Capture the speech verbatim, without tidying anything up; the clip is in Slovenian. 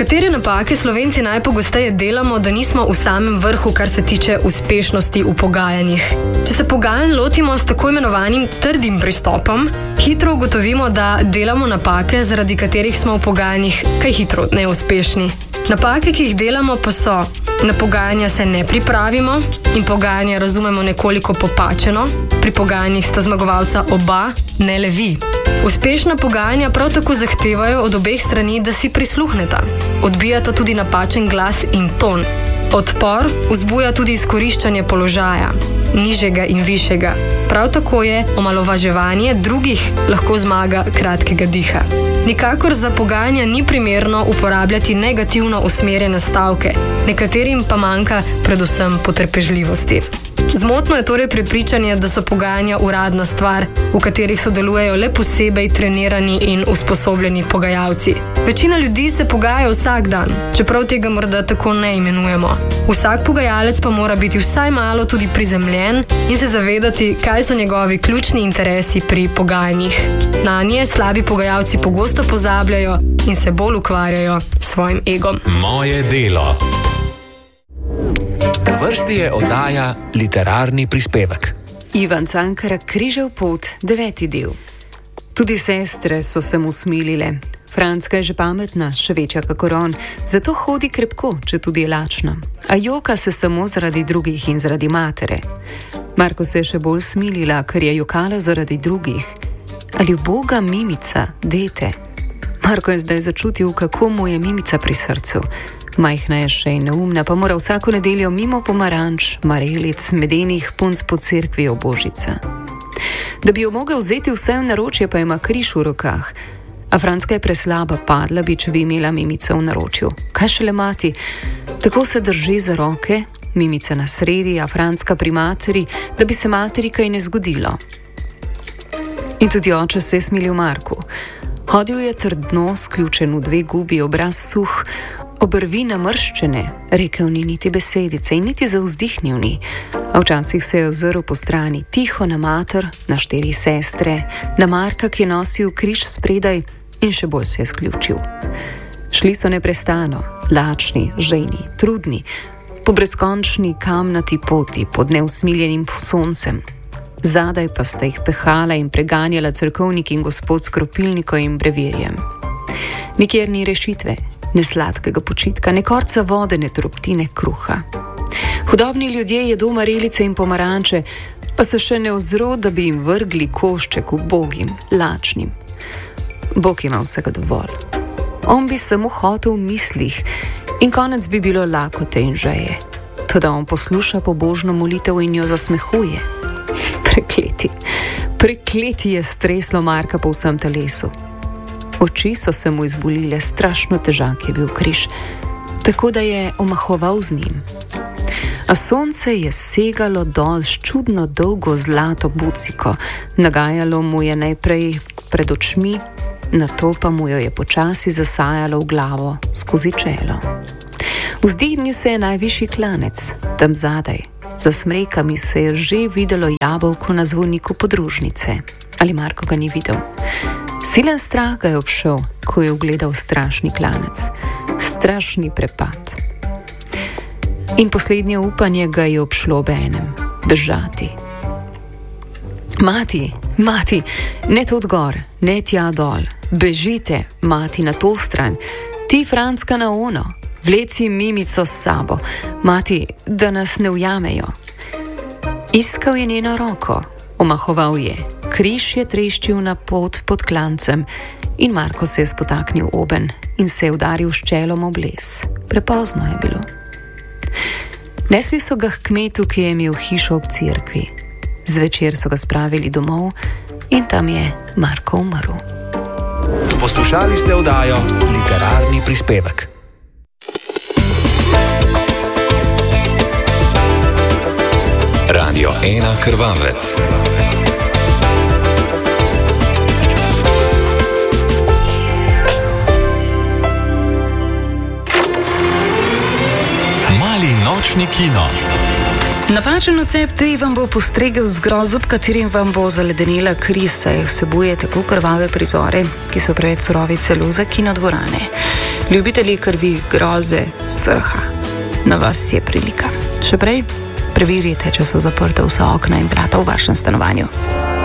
Katere napake Slovenci najpogosteje delamo, da nismo v samem vrhu, kar se tiče uspešnosti v pogajanjih? Če se pogajanj lotimo s tako imenovanim trdim pristopom, hitro ugotovimo, da delamo napake, zaradi katerih smo v pogajanjih kaj hitro neuspešni. Napake, ki jih delamo, pa so: na pogajanja se ne pripravimo in pogajanja razumemo nekoliko popačeno, pri pogajanjih sta zmagovalca oba, ne le vi. Uspešna pogajanja prav tako zahtevajo od obeh strani, da si prisluhneta. Odbijata tudi napačen glas in ton. Odpor vzbuja tudi izkoriščanje položaja, nižjega in višjega. Prav tako je omalovaževanje drugih lahko zmaga kratkega diha. Nikakor za pogajanja ni primerno uporabljati negativno usmerjene stavke, nekaterim pa manjka predvsem potrpežljivosti. Zmotno je torej prepričanje, da so pogajanja uradna stvar, v katerih sodelujejo le posebej trenirani in usposobljeni pogajalci. Večina ljudi se pogaja vsak dan, čeprav tega morda tako ne imenujemo. Vsak pogajalec pa mora biti vsaj malo tudi prizemljen in se zavedati, kaj so njegovi ključni interesi pri pogajanjih. Nanje slabi pogajalci pogosto pozabljajo in se bolj ukvarjajo s svojim egom. Moje delo. Na vrsti je oddaja Literarni prispevek. Ivan Cankar, Križev pot, deveti del. Tudi sestre so se mu smilile. Franska je že pametna, še večja kakor on, zato hodi krepko, če tudi je lačna. A joka se samo zaradi drugih in zaradi matere. Marko se je še bolj smilila, ker je jokala zaradi drugih. Ali uboga Mimica, dete? Marko je zdaj začutil, kako mu je Mimica pri srcu. Majhna je še in neumna, pa mora vsako nedeljo mimo pomaranč, marelic, medenih punc po cerkvi ob Božica. Da bi jo mogel vzeti vse v naročje, pa ima križ v rokah. A Franska je preslaba, padla bi, če bi imela Mimico v naročju. Kaj šele mati? Tako se drži za roke, Mimica na sredi, a Franska pri materi, da bi se materi kaj ne zgodilo. In tudi oče se je smilil Marku. Hodil je trdno, sključen v dve gubi, obraz suh, obrvi namrščene, rekel ni niti besedice in niti zavzdihnil ni. A včasih se je ozrl po strani, tiho na mater, na štiri sestre, na Marka, ki je nosil križ spredaj, in še bolj se je sključil. Šli so neprestano, lačni, žejni, trudni, po brezkončni kamnati poti pod neusmiljenim soncem. Zadaj pa sta jih pehala in preganjala cerkovnik in gospod s kropilnikom in brevirjem. Nikjer ni rešitve, ne sladkega počitka, ne korca vode, ne troptine kruha. Hudobni ljudje jedo marelice in pomaranče, pa se še ne ozro, da bi jim vrgli košček ubogim, lačnim. Bog ima vsega dovolj. On bi samo hotel v mislih in konec bi bilo lakote in žeje. Toda on posluša pobožno molitev in jo zasmehuje. Prekleti, prekleti je streslo Marka po vsem telesu. Oči so se mu izbolile, strašno težak je bil križ, tako da je omahoval z njim. A sonce je segalo dol s čudno dolgo zlato buciko, nagajalo mu je najprej pred očmi, nato pa mu jo je počasi zasajalo v glavo skozi čelo. Vzdignil se je najvišji klanec, tam zadaj. Za smrekami se je že videlo jabolko na zvoniku podružnice. Ali Marko ga ni videl? Silen strah ga je obšel, ko je ugledal strašni klanec. Strašni prepad. In poslednje upanje ga je obšlo ob enem. Bežati. Mati, mati, ne tod gor, ne tja dol. Bežite, mati, na to stran. Ti, Franska, na ono. Vleci Mimico s sabo. Mati, da nas ne ujamejo. Iskal je njeno roko. Omahoval je. Križ je treščil na pot pod klancem in Marko se je spotaknil oben in se je udaril s čelom ob les. Prepozno je bilo. Nesli so ga k kmetu, ki je imel hišo ob cerkvi. Zvečer so ga spravili domov in tam je Marko umrl. Poslušali ste oddajo Literarni prispevek. Radio ena Krvavec. Mali nočni kino. Napačen odcep tej vam bo postregel z grozom, katerim vam bo zaledenela kri, saj vsebuje tako krvave prizore, ki so preveč surovi celo za kinodvorane. Ljubitelji krvi, groze, straha, na vas je prilika. Še prej, preverite, če so zaprta vsa okna in vrata v vašem stanovanju.